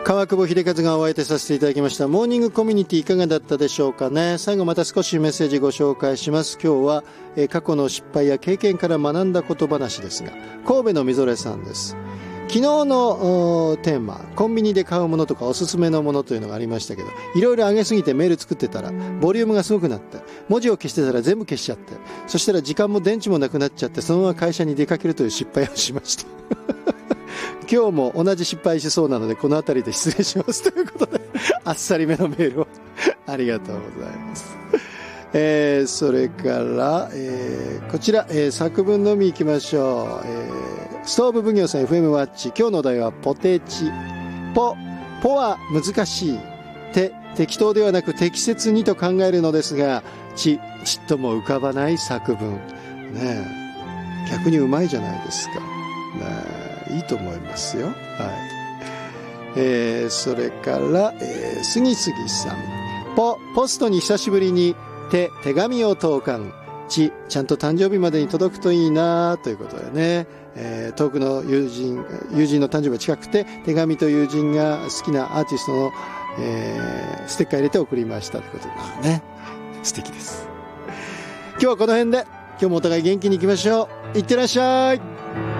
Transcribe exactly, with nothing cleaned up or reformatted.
川久保秀和がお相手させていただきましたモーニングコミュニティいかがだったでしょうかね。最後また少しメッセージご紹介します。今日は、えー、過去の失敗や経験から学んだこと話ですが、神戸のみぞれさんです。昨日のテーマ、コンビニで買うものとかおすすめのものというのがありましたけど、いろいろ上げすぎてメール作ってたらボリュームがすごくなって、文字を消してたら全部消しちゃって、そしたら時間も電池もなくなっちゃって、そのまま会社に出かけるという失敗をしました今日も同じ失敗しそうなのでこの辺りで失礼しますということであっさりめのメールをありがとうございます。えー、それから、えー、こちら、えー、作文のみ行きましょう。えー、ストーブ奉行さん エフエム ワッチ。今日のお題はポテチ。ポ、ポは難しい。て、適当ではなく適切にと考えるのですが、ち、ちっとも浮かばない作文。ねえ、逆にうまいじゃないですか。ねえ、いいと思いますよ。はい。えー、それから、えー、すぎすぎさん。ポ、ポストに久しぶりに手、手紙を投函。ち、ちゃんと誕生日までに届くといいなということでね、えー、遠くの友人、友人の誕生日が近くて、手紙と友人が好きなアーティストの、えー、ステッカー入れて送りましたということでね、素敵です。今日はこの辺で、今日もお互い元気にいきましょう。いってらっしゃい。